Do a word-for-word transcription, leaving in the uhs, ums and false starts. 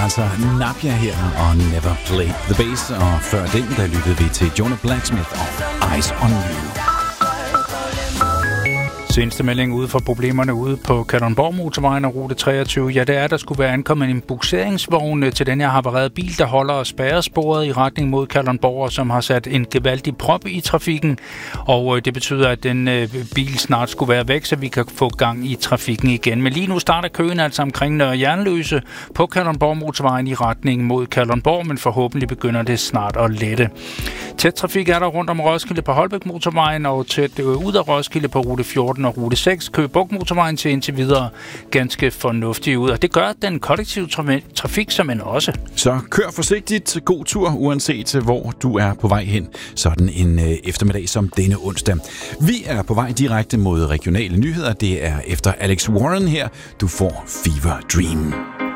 Altså Napia her og Never Play the Bass, og før den, der lyttede vi til Jonah Blacksmith og Eyes on You. Seneste melding ude for problemerne ude på Kalundborg-motorvejen og rute treogtyve. Ja, det er, der skulle være ankommet en bukseringsvogn til den her havarerede bil, der holder og spærrer sporet i retning mod Kalundborg, som har sat en gevaldig prop i trafikken. Og det betyder, at den bil snart skulle være væk, så vi kan få gang i trafikken igen. Men lige nu starter køen altså omkring Nørre Jernløse på Kalundborg-motorvejen i retning mod Kalundborg, men forhåbentlig begynder det snart at lette. Tæt trafik er der rundt om Roskilde på Holbæk-motorvejen og tæt ud af Roskilde på rute fjorten og rute seks. Køge Bugt-motorvejen til indtil videre ganske fornuftigt ud, og det gør den kollektive tra- trafik som en også. Så kør forsigtigt, god tur, uanset hvor du er på vej hen, sådan en øh, eftermiddag som denne onsdag. Vi er på vej direkte mod regionale nyheder. Det er efter Alex Warren her. Du får Fever Dream.